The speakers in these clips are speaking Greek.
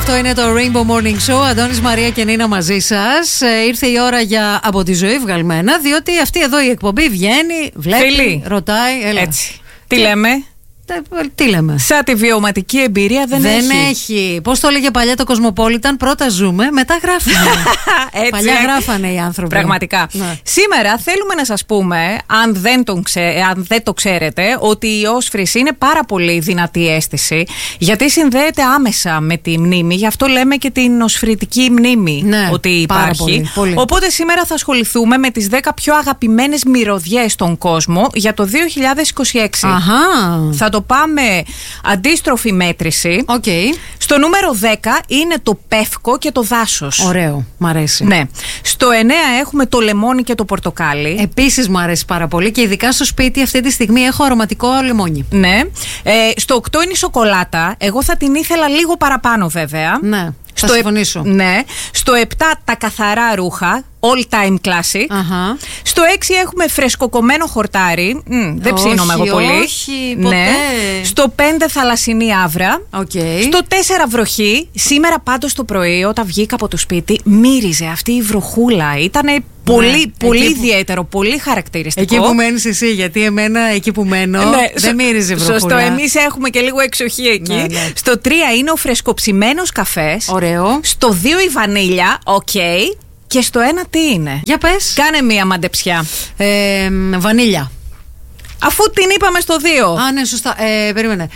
Αυτό είναι το Rainbow Morning Show. Αντώνης, Μαρία και Νίνα μαζί σας. Ήρθε η ώρα για Από τη ζωή βγαλμένα, διότι αυτή εδώ η εκπομπή βγαίνει, βλέπει, Φίλοι, ρωτάει. Έλα. Έτσι. Τι λέμε? Τι λέμε? Σαν τη βιωματική εμπειρία δεν έχει. Πώς το έλεγε παλιά το Cosmopolitan, πρώτα ζούμε, μετά γράφουμε. Έτσι, παλιά γράφανε οι άνθρωποι. Πραγματικά. Ναι. Σήμερα θέλουμε να σας πούμε, αν δεν το ξέρετε, ότι η όσφρηση είναι πάρα πολύ δυνατή αίσθηση, γιατί συνδέεται άμεσα με τη μνήμη. Γι' αυτό λέμε και την οσφρητική μνήμη, ναι, ότι υπάρχει. Πολύ. Οπότε σήμερα θα ασχοληθούμε με τις 10 πιο αγαπημένες μυρωδιές στον κόσμο για το 2026. Αχα. Θα το πάμε αντίστροφη μέτρηση. Okay. Στο νούμερο 10 είναι το πεύκο και το δάσος. Ωραίο, μ' αρέσει. Ναι. Στο 9 έχουμε το λεμόνι και το πορτοκάλι. Επίσης μου αρέσει πάρα πολύ και ειδικά στο σπίτι αυτή τη στιγμή έχω αρωματικό λεμόνι. Ναι. Στο 8 είναι η σοκολάτα. Εγώ θα την ήθελα λίγο παραπάνω βέβαια. Ναι. Θα συμφωνήσω. Ναι. Στο 7 τα καθαρά ρούχα. All time classic. Αχα. Στο 6 έχουμε φρεσκοκομμένο χορτάρι. Δεν ψήνομαι εγώ πολύ. Όχι, ποτέ. Ναι. Στο 5 θαλασσινή άβρα. Okay. Στο 4 βροχή. Σήμερα πάντως το πρωί, όταν βγήκα από το σπίτι, μύριζε αυτή η βροχούλα. Ήτανε πολύ ιδιαίτερο, πολύ χαρακτηριστικό. Εκεί που μένεις εσύ, γιατί εμένα εκεί που μένω δεν μύριζε βροχούλα. Σωστό, εμείς έχουμε και λίγο εξοχή εκεί. Ναι. Στο 3 είναι ο φρεσκοψημένος καφές. Ωραίο. Στο 2 η βανίλια, okay. Και στο 1 τι είναι? Για πες. Κάνε μία μαντεψιά. Βανίλια. Αφού την είπαμε στο 2. Α, ναι, σωστά. Περίμενε.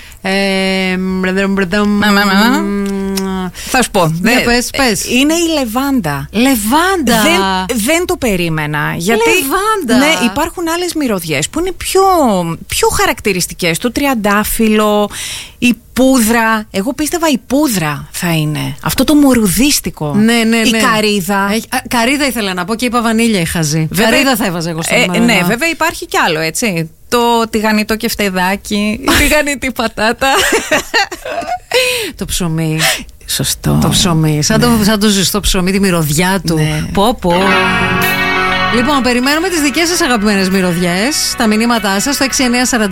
Θα σου πω. Πες. Είναι η λεβάντα. Λεβάντα. Δεν το περίμενα. Γιατί λεβάντα. Ναι, υπάρχουν άλλες μυρωδιές που είναι πιο χαρακτηριστικές. Το τριαντάφυλλο, η πούδρα. Εγώ πίστευα η πούδρα θα είναι. Αυτό το μορουδίστικο. Ναι. Η καρύδα. Καρύδα ήθελα να πω και είπα βανίλια είχα ζει. Καρύδα θα έβαζα εγώ στο νούμερο. Ναι, βέβαια υπάρχει κι άλλο, έτσι. Το τηγανιτό κεφτεδάκι, η τηγανιτή πατάτα. Το ψωμί. Σωστό. Το ψωμί. Σαν το ζεστό ψωμί, τη μυρωδιά του. Ναι. Πω. Λοιπόν, περιμένουμε τις δικές σας αγαπημένες μυρωδιές. Τα μηνύματά σας στο 6943 80 80 89.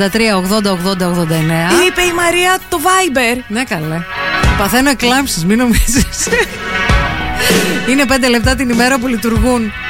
Είπε η Μαρία το Viber. Ναι, καλέ. Παθαίνω εκλάμψεις, μην νομίζεις. Είναι 5 λεπτά την ημέρα που λειτουργούν.